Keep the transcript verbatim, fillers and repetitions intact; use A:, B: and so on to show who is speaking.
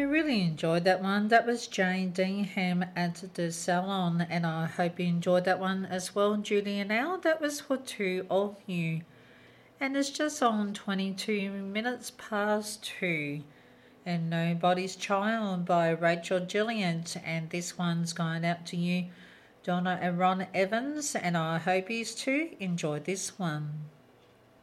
A: really enjoyed that one. That was Jane Dingham at the Salon, and I hope you enjoyed that one as well, Julie and Al. That was for two of you. And it's just on twenty-two minutes past two. And Nobody's Child by Rachel Gilliant. And this one's going out to you, Donna and Ron Evans. And I hope you too enjoyed this one.